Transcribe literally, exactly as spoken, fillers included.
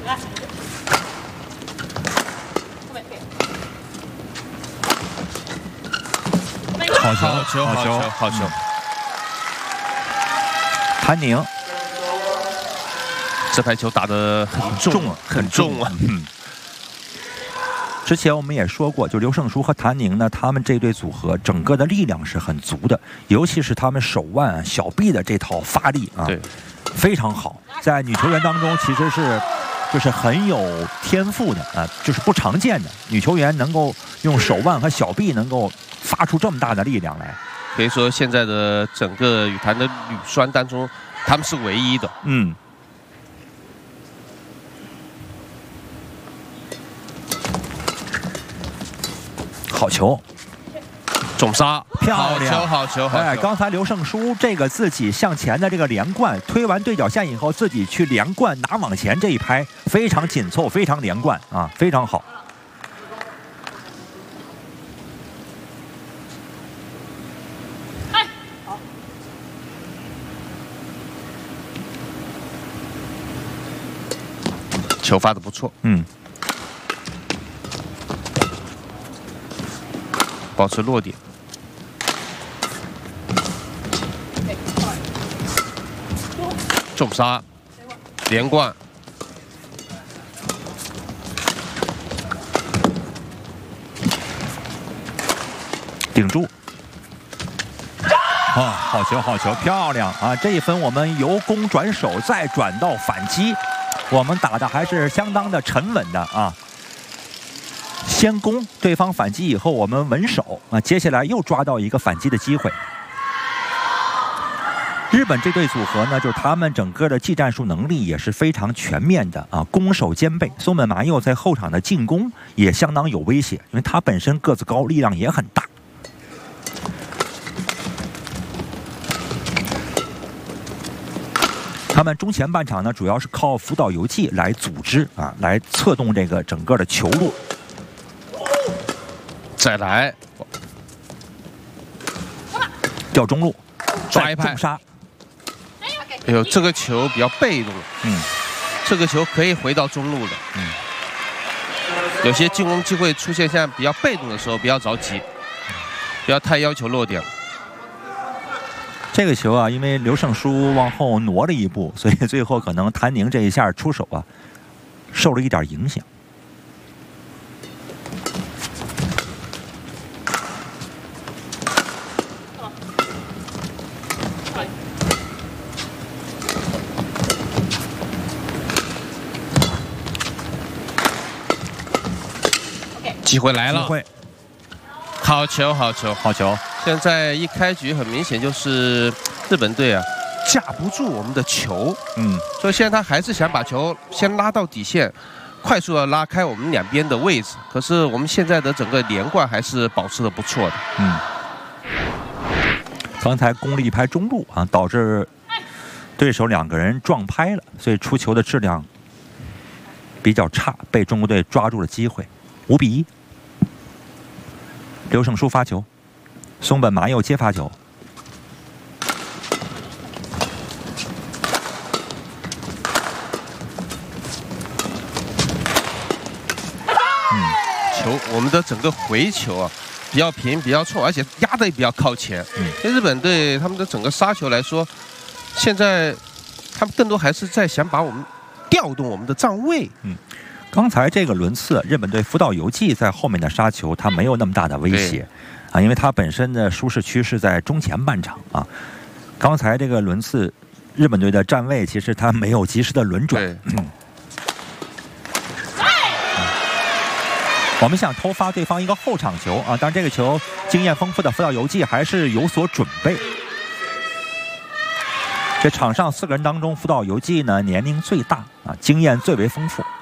好球， 好球，好球，好球！ 谭宁， 这排球打得很重啊，很重啊。 嗯。之前我们也说过，就刘胜书和谭宁呢，他们这对组合整个的力量是很足的，尤其是他们手腕、小臂的这套发力啊， 对， 非常好。在女球员当中，其实是就是很有天赋的啊，就是不常见的女球员能够用手腕和小臂能够发出这么大的力量来。 可以说，现在的整个羽坛的女双当中，他们是唯一的。 嗯。好球， 重杀， 漂亮， 好球，好球，好球！ 哎，刚才刘胜书这个自己向前的这个连贯，推完对角线以后，自己去连贯拿往前这一拍，非常紧凑，非常连贯啊，非常好。 哎，好， 球发的不错， 嗯。 保持落点，重杀，连贯， 顶住。啊，好球，好球，漂亮啊！这一分我们由攻转守，再转到反击，我们打的还是相当的沉稳的啊。先攻，对方反击以后，我们稳守啊。接下来又抓到一个反击的机会。日本这对组合呢，就是他们整个的技战术能力也是非常全面的啊，攻守兼备。松本麻佑在后场的进攻也相当有威胁，因为他本身个子高，力量也很大。他们中前半场呢，主要是靠福岛由纪来组织啊，来策动这个整个的球路。 再来， 掉中路， 抓一拍， 重杀。 哎呦，这个球比较被动， 嗯， 这个球可以回到中路的，嗯，有些进攻机会出现像比较被动的时候，不要着急，不要太要求落点。 这个球啊，因为刘胜书往后挪了一步，所以最后可能谭宁这一下出手啊，受了一点影响。 机会来了， 机会， 好球，好球， 好球！ 现在一开局很明显就是日本队啊架不住我们的球， 嗯， 所以现在他还是想把球先拉到底线，快速的拉开我们两边的位置。可是我们现在的整个连贯还是保持的不错的， 嗯。刚才攻了一拍中路啊，导致对手两个人撞拍了，所以出球的质量比较差，被中国队抓住了机会，五比一。刘胜书发球，松本麻佑接发球。 嗯，球我们的整个回球啊比较平，比较冲，而且压的也比较靠前。嗯，对日本队他们的整个杀球来说，现在他们更多还是在想把我们调动我们的站位。 嗯。刚才这个轮次，日本队福岛由纪在后面的杀球，他没有那么大的威胁，啊，因为他本身的舒适区是在中前半场啊。刚才这个轮次，日本队的站位其实他没有及时的轮转。嗯嗯、我们想偷发对方一个后场球啊，但这个球经验丰富的福岛由纪还是有所准备。这场上四个人当中，福岛由纪呢年龄最大啊，经验最为丰富。